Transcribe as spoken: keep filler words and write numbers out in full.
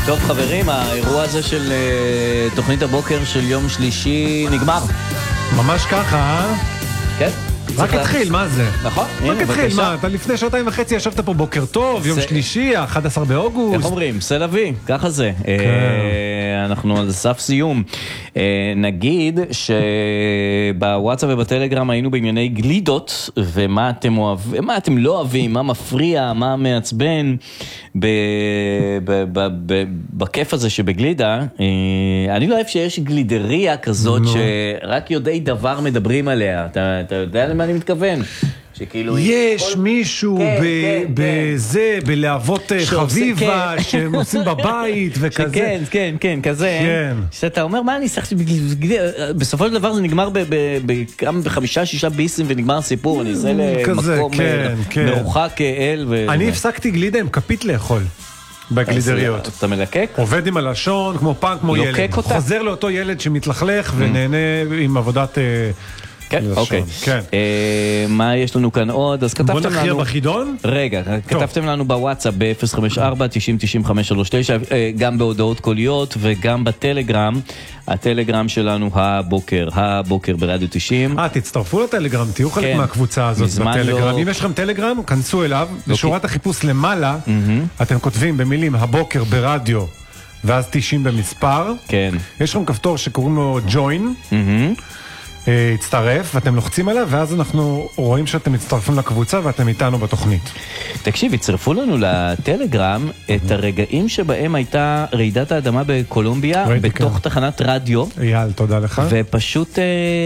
טוב חברים, האירוע הזה של uh, תוכנית הבוקר של יום שלישי נגמר. ממש ככה, אה? כן. רק התחיל, מה זה? נכון. רק התחיל, מה? אתה לפני שעתיים וחצי ישבת פה בוקר טוב, יום שלישי, ה-אחד עשר באוגוסט. איך אומרים? סלווי, ככה זה. אנחנו על סף סיום. נגיד שבוואטסאפ ובטלגרם היינו בענייני גלידות, ומה אתם אוהבים, מה אתם לא אוהבים, מה מפריע, מה מעצבן בכיף הזה שבגלידה. אני לא אוהב שיש גלידריה כזאת שרק יודעי דבר מדברים עליה. אתה יודע למה אני מתכוון? יש מישהו בזה, בלהבות חביבה, שהם עושים בבית וכזה. כן, כן, כן, כזה. שאתה אומר, מה אני צריך... בסופו של דבר זה נגמר בחמישה, שישה ביסים ונגמר הסיפור. אני אעשה למקום מרוחק אל. אני הפסקתי גלידה עם כפית לאכול. בגלידריות. אתה מלקק? עובד עם הלשון, כמו פעם, כמו ילד. חוזר לאותו ילד שמתלכלך ונהנה עם עבודת... כן, אוקיי. מה יש לנו כאן עוד? אז כתבתם לנו... בוא נכריע בחידון? רגע, כתבתם לנו בוואטסאפ ב-אפס חמש ארבע תשעים תשעים חמש שלוש תשע, גם בהודעות קוליות וגם בטלגרם. הטלגרם שלנו הבוקר, הבוקר ברדיו תשעים. אה, תצטרפו לטלגרם, תהיו חלק מהקבוצה הזאת בטלגרם. אם יש לכם טלגרם, כנסו אליו, בשורת החיפוש למעלה, אתם כותבים במילים הבוקר ברדיו, ואז תשעים במספר. כן. יש לכם כפתור שקוראים לו join. הצטרף, ואתם לוחצים עליו, ואז אנחנו רואים שאתם מצטרפים לקבוצה, ואתם איתנו בתוכנית. תקשיב, הצטרפו לנו לטלגרם את הרגעים שבהם הייתה רעידת האדמה בקולומביה, בתוך תחנת רדיו. אייל, תודה לך. ופשוט...